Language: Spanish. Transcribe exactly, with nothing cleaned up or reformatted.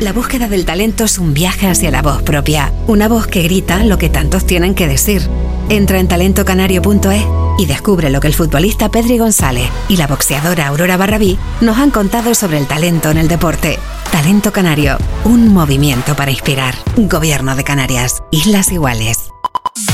La búsqueda del talento es un viaje hacia la voz propia, una voz que grita lo que tantos tienen que decir. Entra en talento canario punto es y descubre lo que el futbolista Pedri González y la boxeadora Aurora Barrabí nos han contado sobre el talento en el deporte. Talento Canario, un movimiento para inspirar. Gobierno de Canarias, Islas Iguales.